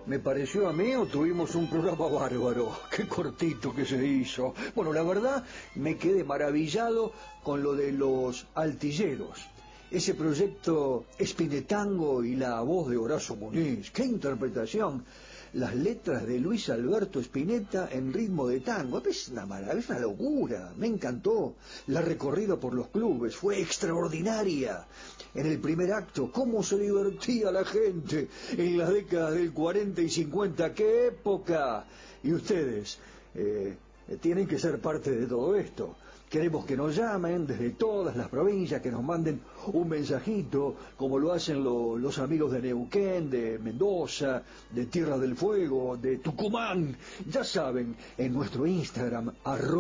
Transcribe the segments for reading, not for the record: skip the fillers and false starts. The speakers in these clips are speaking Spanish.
¿Me pareció a mí o tuvimos un programa bárbaro? Qué cortito que se hizo. Bueno, la verdad me quedé maravillado con lo de los Altilleros. Ese proyecto Spinetango y la voz de Horacio Muniz. ¡Qué interpretación! Las letras de Luis Alberto Spinetta en ritmo de tango. Es una maravilla, es una locura. Me encantó. La recorrida por los clubes fue extraordinaria. En el primer acto, cómo se divertía la gente en las décadas del 40 y 50. ¡Qué época! Y ustedes tienen que ser parte de todo esto. Queremos que nos llamen desde todas las provincias, que nos manden un mensajito, como lo hacen los amigos de Neuquén, de Mendoza, de Tierra del Fuego, de Tucumán. Ya saben, en nuestro Instagram,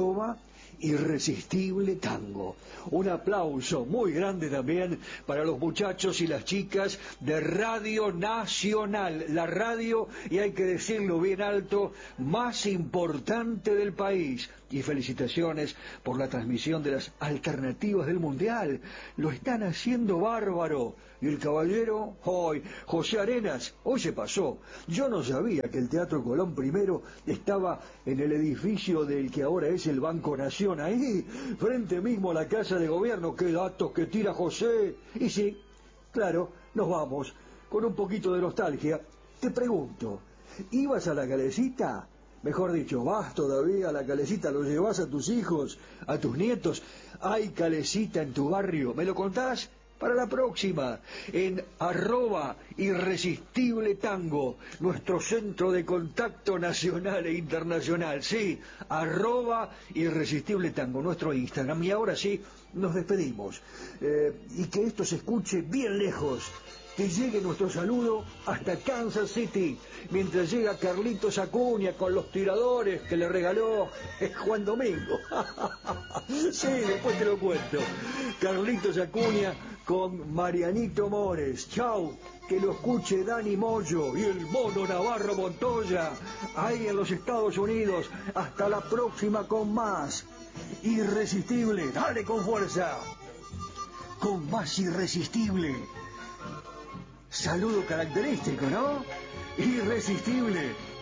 @irresistibletango. Un aplauso muy grande también para los muchachos y las chicas de Radio Nacional, la radio, y hay que decirlo bien alto, más importante del país. Y felicitaciones por la transmisión de las alternativas del Mundial. Lo están haciendo bárbaro. Y el caballero, hoy, José Arenas, hoy se pasó. Yo no sabía que el Teatro Colón primero estaba en el edificio del que ahora es el Banco Nación, ahí, frente mismo a la Casa de Gobierno. ¡Qué datos que tira José! Y sí, claro, nos vamos, con un poquito de nostalgia. Te pregunto, ¿ibas a la Calecita? Mejor dicho, ¿vas todavía a la Calecita? ¿Lo llevas a tus hijos, a tus nietos? ¿Hay Calecita en tu barrio? ¿Me lo contás? Para la próxima, en @irresistibletango, nuestro centro de contacto nacional e internacional, sí, @irresistibletango, nuestro Instagram. Y ahora sí, nos despedimos, y que esto se escuche bien lejos, que llegue nuestro saludo hasta Kansas City, mientras llega Carlitos Acuña con los tiradores que le regaló Juan Domingo. Sí, después te lo cuento. Carlitos Acuña con Marianito Mores. Chau, que lo escuche Dani Moyo y el mono Navarro Montoya, ahí en los Estados Unidos. Hasta la próxima con más Irresistible. Dale con fuerza. Con más Irresistible. Saludo característico, ¿no? Irresistible.